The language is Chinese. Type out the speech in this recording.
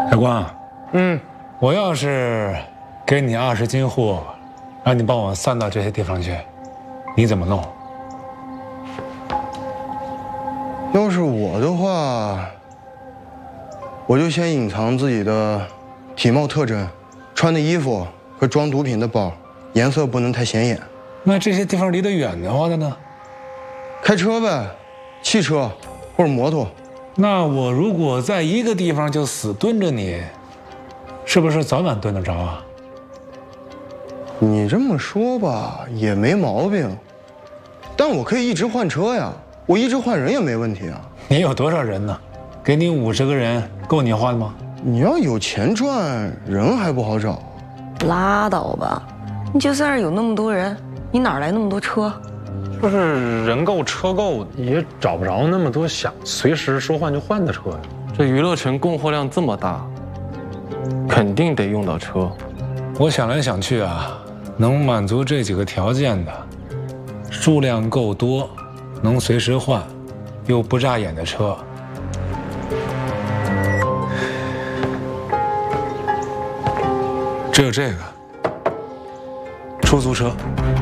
海光，我要是给你20斤货，让你帮我散到这些地方去，你怎么弄？ 要是我的话，我就先隐藏自己的体貌特征，穿的衣服和装毒品的包，颜色不能太显眼。 那这些地方离得远的话呢？ 开车呗，汽车或者摩托。 那我如果在一个地方就死蹲着你，是不是早晚蹲得着啊？ 你这么说吧，也没毛病，但我可以一直换车呀，我一直换人也没问题啊。 你有多少人呢？给你50个人，够你换吗？ 你要有钱赚，人还不好找。 拉倒吧，你就算是有那么多人，你哪来那么多车？ 就是人够车够，也找不着那么多想随时说换就换的车呀。 这娱乐城供货量这么大，肯定得用到车。 我想来想去啊，能满足这几个条件的，数量够多，能随时换，又不扎眼的车，只有这个出租车。